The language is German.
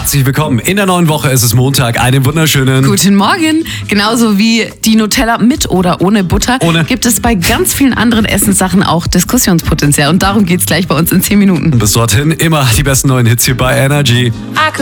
herzlich willkommen. In der neuen Woche ist es Montag. Einen wunderschönen Guten Morgen. Genauso wie die Nutella mit oder ohne Butter gibt es bei ganz vielen anderen Essenssachen auch Diskussionspotenzial. Und darum geht's gleich bei uns in 10 Minuten. Bis dorthin immer die besten neuen Hits hier bei Energy.